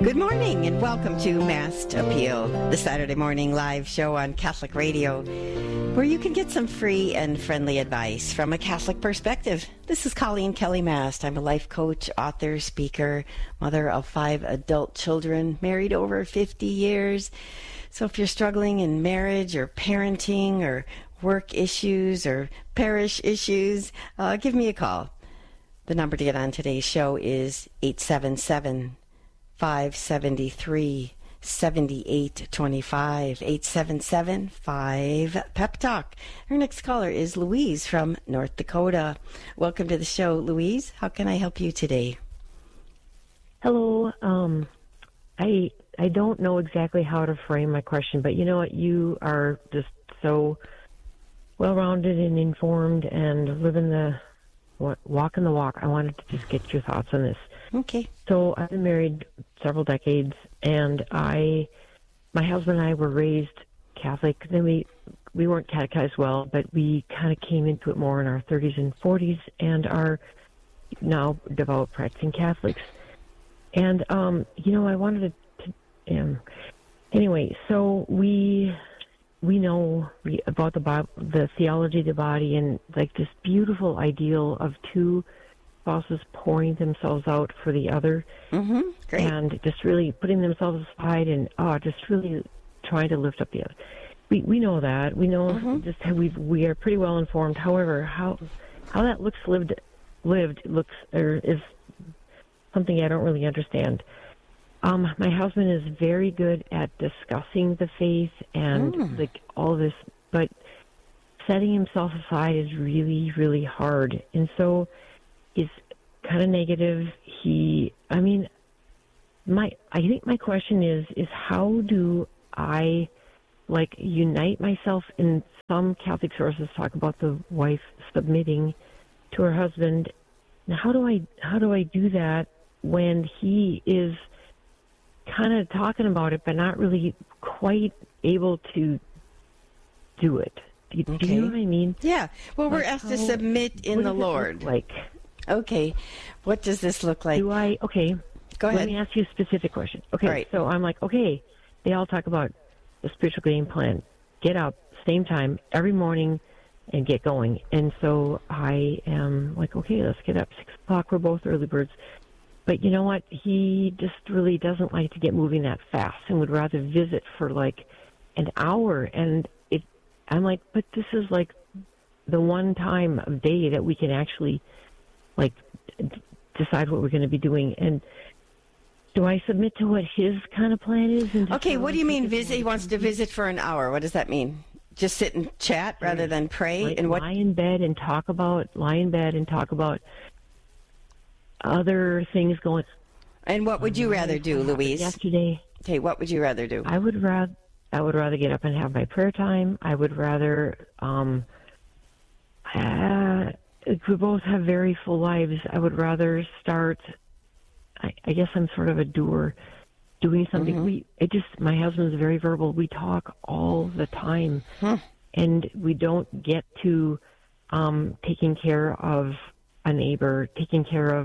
Good morning and welcome to Mast Appeal, the Saturday morning live show on Catholic Radio, where you can get some free and friendly advice from a Catholic perspective. This is Colleen Kelly Mast. I'm a life coach, author, speaker, mother of 5 adult children, married over 50 years. So if you're struggling in marriage or parenting or work issues or parish issues, give me a call. The number to get on today's show is 877-573-7825, 877-5-PEP-TALK. Our next caller is Louise from North Dakota. Welcome to the show, Louise. How can I help you today? Hello. I don't know exactly how to frame my question, but you know what? You are just so well-rounded and informed and walking the walk. I wanted to just get your thoughts on this. Okay. So I've been married several decades, and my husband and I were raised Catholic. Then we weren't catechized well, but we kind of came into it more in our 30s and 40s, and are now devout practicing Catholics. And I wanted to. Anyway, so we know about the Bible, the theology of the body, and like this beautiful ideal of two spouses pouring themselves out for the other, Great. and just really putting themselves aside and just really trying to lift up the other. We know that. We know just how we are pretty well informed. However, how that looks lived looks or is something I don't really understand. My husband is very good at discussing the faith and like all this, but setting himself aside is really, really hard. And so he's kind of negative. I think my question is how do I unite myself? In some Catholic sources talk about the wife submitting to her husband. Now, how do I do that when he is kind of talking about it, but not really quite able to do it? Do you know what I mean? Yeah. Well, we're asked to submit in the Lord. Okay. What does this look like? Go ahead. Let me ask you a specific question. Okay. All right. So I'm like, okay, they all talk about the spiritual game plan. Get up, same time, every morning, and get going. And so I am like, okay, let's get up. 6 o'clock, we're both early birds. But you know what? He just really doesn't like to get moving that fast and would rather visit for like an hour. And I'm like, but this is like the one time of day that we can actually decide what we're going to be doing. And do I submit to what his kind of plan is? Okay, what do you mean visit? He wants to visit for an hour. What does that mean? Just sit and chat rather than pray? Lie in bed and talk about other things going. And what would you rather do, Louise? Yesterday. Okay, what would you rather do? I would rather get up and have my prayer time. I would rather we both have very full lives. I would rather start. I guess I'm sort of a doer, doing something. My husband's very verbal. We talk all the time, and we don't get to taking care of a neighbor, taking care of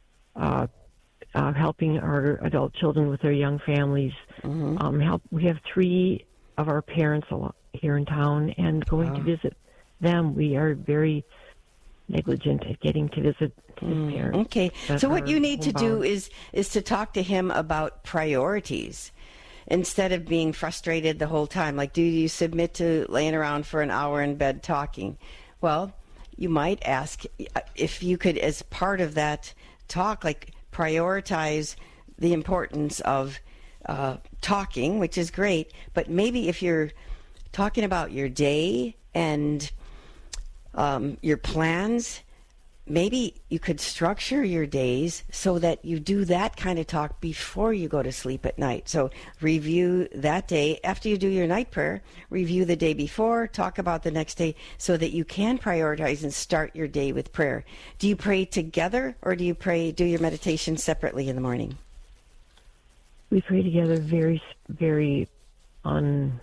helping our adult children with their young families. We have 3 of our parents here in town, and going to visit them, we are very negligent at getting to visit his parents. Okay, so what you need to do is to talk to him about priorities instead of being frustrated the whole time. Like, do you submit to laying around for an hour in bed talking? Well, you might ask if you could, as part of that talk, prioritize the importance of talking, which is great, but maybe if you're talking about your day and your plans, maybe you could structure your days so that you do that kind of talk before you go to sleep at night. So review that day. After you do your night prayer, review the day before, talk about the next day so that you can prioritize and start your day with prayer. Do you pray together, or do you do your meditation separately in the morning? We pray together very, very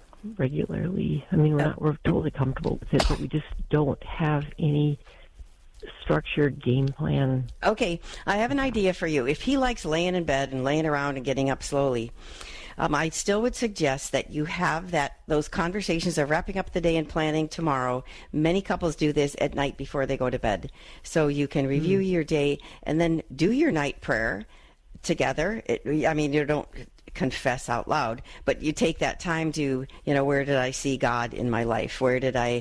regularly. I mean, we're totally comfortable with it, but we just don't have any structured game plan? Okay, I have an idea for you. If he likes laying in bed and laying around and getting up slowly, I still would suggest that you have those conversations of wrapping up the day and planning tomorrow. Many couples do this at night before they go to bed. So you can review your day and then do your night prayer together. You don't confess out loud, but you take that time to, where did I see God in my life? Where did I,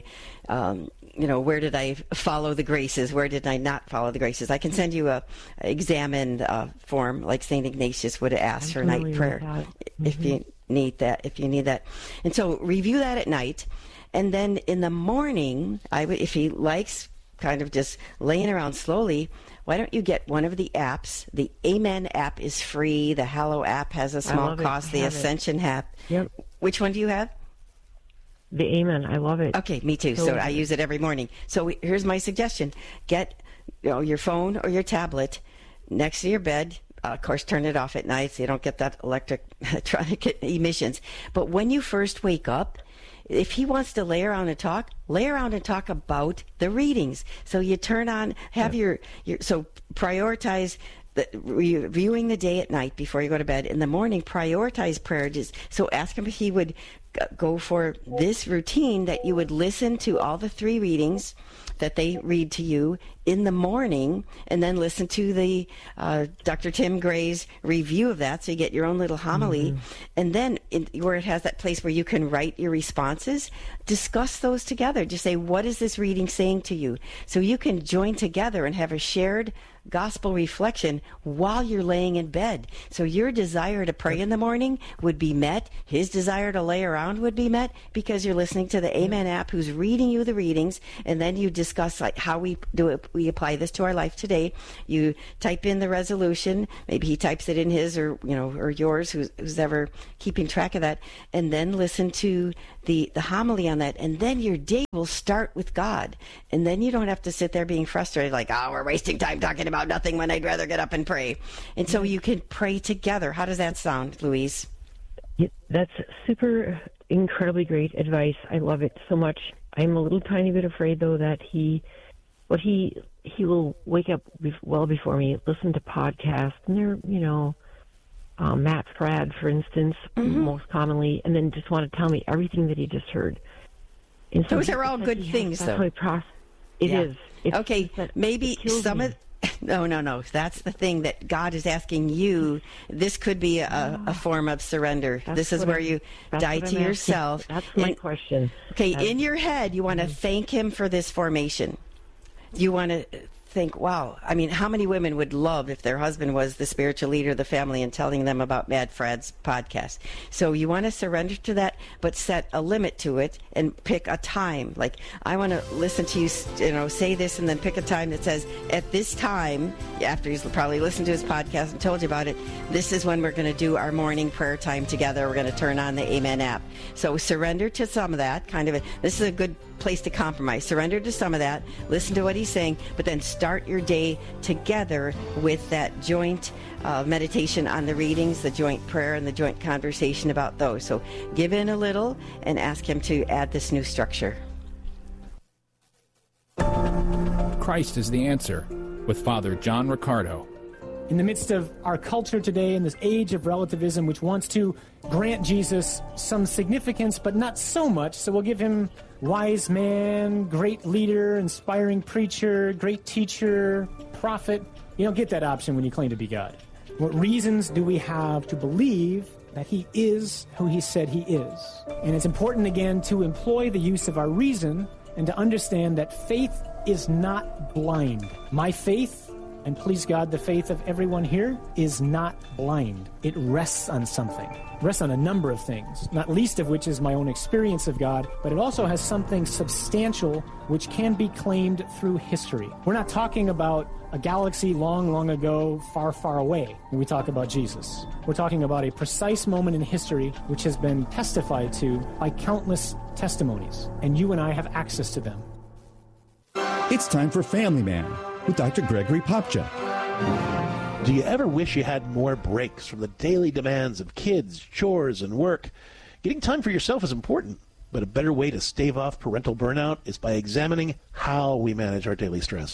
where did I follow the graces? Where did I not follow the graces? I can send you a examined form like St. Ignatius would ask for night prayer if you need that. And so review that at night. And then in the morning, if he likes kind of just laying around slowly, why don't you get one of the apps? The Amen app is free. The Hallow app has a small cost. The Ascension app. Yep. Which one do you have? The Amen. I love it. Okay, me too. So I use it every morning. So here's my suggestion. Get your phone or your tablet next to your bed. Of course, turn it off at night so you don't get that electronic emissions. But when you first wake up, if he wants to lay around and talk about the readings. So you turn on, so prioritize reviewing the day at night before you go to bed. In the morning, prioritize prayer. So ask him if he would go for this routine, that you would listen to all the 3 readings that they read to you in the morning, and then listen to the Dr. Tim Gray's review of that, so you get your own little homily. And then where it has that place where you can write your responses, discuss those together. Just say, what is this reading saying to you? So you can join together and have a shared gospel reflection while you're laying in bed. So your desire to pray in the morning would be met. His desire to lay around would be met, because you're listening to the Amen app, who's reading you the readings, and then you discuss how we do it. We apply this to our life today. You type in the resolution. Maybe he types it in his or yours, who's ever keeping track of that, and then listen to the homily on that. And then your day will start with God. And then you don't have to sit there being frustrated, like, we're wasting time talking about nothing when I'd rather get up and pray. And so you can pray together. How does that sound, Louise? Yeah, that's super incredibly great advice. I love it so much. I'm a little tiny bit afraid, though, that he will wake up well before me, listen to podcasts, and they're, Matt Fradd, for instance, most commonly, and then just want to tell me everything that he just heard. And so those are all good things, though. It is. Okay, maybe some of... No. That's the thing that God is asking you. This could be a form of surrender. This is where you die to yourself. That's my question. Okay, in your head, you want to thank him for this formation. You want to think, wow, how many women would love if their husband was the spiritual leader of the family and telling them about Matt Fradd's podcast? So you want to surrender to that, but set a limit to it and pick a time. Like, I want to listen to you, say this, and then pick a time that says, at this time, after he's probably listened to his podcast and told you about it, this is when we're going to do our morning prayer time together. We're going to turn on the Amen app. So surrender to some of that, this is a good place to compromise. Surrender to some of that, listen to what he's saying, but then start your day together with that joint meditation on the readings, the joint prayer, and the joint conversation about those. So give in a little and ask him to add this new structure. Christ is the Answer with Father John Riccardo. In the midst of our culture today, in this age of relativism, which wants to grant Jesus some significance, but not so much, so we'll give him wise man, great leader, inspiring preacher, great teacher, prophet. You don't get that option when you claim to be God. What reasons do we have to believe that he is who he said he is? And it's important, again, to employ the use of our reason and to understand that faith is not blind. My faith, and please God, the faith of everyone here, is not blind. It rests on something. It rests on a number of things, not least of which is my own experience of God, but it also has something substantial which can be claimed through history. We're not talking about a galaxy long, long ago, far, far away when we talk about Jesus. We're talking about a precise moment in history which has been testified to by countless testimonies, and you and I have access to them. It's time for Family Man with Dr. Gregory Popcak. Do you ever wish you had more breaks from the daily demands of kids, chores, and work? Getting time for yourself is important, but a better way to stave off parental burnout is by examining how we manage our daily stress.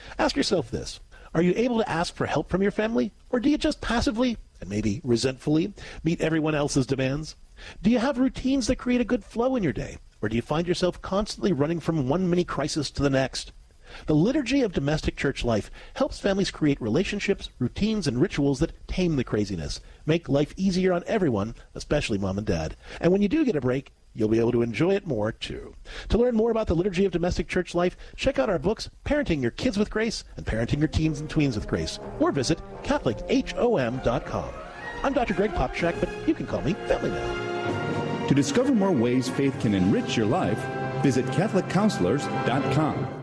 Ask yourself this. Are you able to ask for help from your family, or do you just passively, and maybe resentfully, meet everyone else's demands? Do you have routines that create a good flow in your day, or do you find yourself constantly running from one mini crisis to the next? The liturgy of domestic church life helps families create relationships, routines, and rituals that tame the craziness, make life easier on everyone, especially mom and dad. And when you do get a break, you'll be able to enjoy it more, too. To learn more about the liturgy of domestic church life, check out our books, Parenting Your Kids with Grace and Parenting Your Teens and Tweens with Grace, or visit CatholicHOM.com. I'm Dr. Greg Popchak, but you can call me Family Man. To discover more ways faith can enrich your life, visit CatholicCounselors.com.